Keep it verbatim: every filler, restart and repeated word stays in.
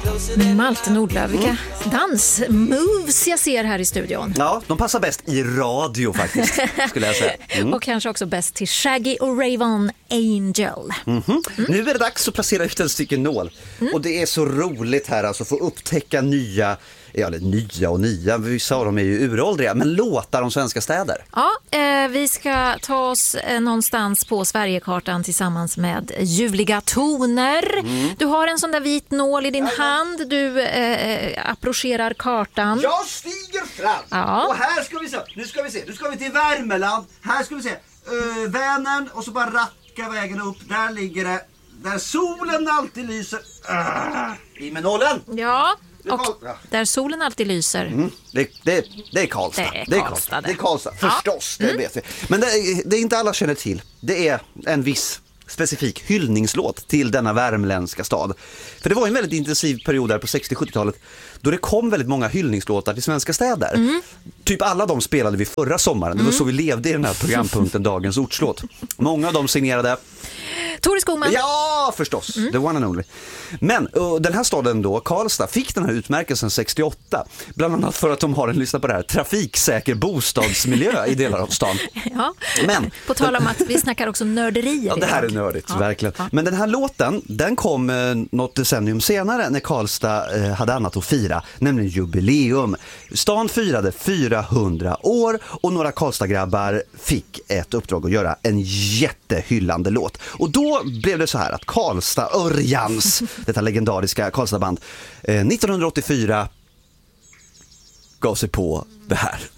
Malte Nordlöf, vilka mm. dansmoves jag ser här i studion. Ja, de passar bäst i radio faktiskt, skulle jag säga. Mm. Och kanske också bäst till Shaggy och Rayvon Angel. Mm-hmm. Mm. Nu är det dags att placera ut en stycken nål. Mm. Och det är så roligt här alltså, att få upptäcka nya, ja, eller nya och nya, vissa av dem är ju uråldriga, men låtar om svenska städer. Ja, eh, vi ska ta oss eh, någonstans på Sverigekartan tillsammans med ljuvliga toner. Mm. Du har en sån där vit nål i din ja, hand, du eh, approcherar kartan. Jag stiger fram, ja. Och här ska vi se, nu ska vi se, nu ska vi till Värmeland, här ska vi se, uh, Vänern och så bara racka vägen upp, där ligger det, där solen alltid lyser, uh, i med nålen. Ja. Och där solen alltid lyser. Mm, det, det, det är Karlstad. Det är Karlstad. Det är Karlstad, det är Karlstad. Förstås, ja. Det vet vi. Men det, det är inte alla känner till. Det är en viss specifik hyllningslåt till denna värmländska stad. För det var en väldigt intensiv period där på sextio-sjuttiotalet då det kom väldigt många hyllningslåtar till svenska städer. Mm. Typ alla de spelade vi förra sommaren. Mm. Det var så vi levde i den här programpunkten Dagens ortslåt. Många av dem signerade Tore Skogman. Ja, förstås. Mm. The one and only. Men uh, den här staden då, Karlstad, fick den här utmärkelsen sextioåtta. Bland annat för att de har en, lyssna på det här, trafiksäker bostadsmiljö i delar av stan. Ja, men på tal om att vi snackar också nörderier. Ja, det här är nördigt, ja. Verkligen. Ja. Men den här låten, den kom eh, något decennium senare när Karlstad eh, hade annat att fira, nämligen jubileum. Stan firade fyrahundra år och några Karlstadgrabbar fick ett uppdrag att göra en jättehyllande låt. Och då blev det så här att Karlstad Örjans, detta legendariska Karlstadband, eh, nittonhundraåttiofyra gav sig på det här.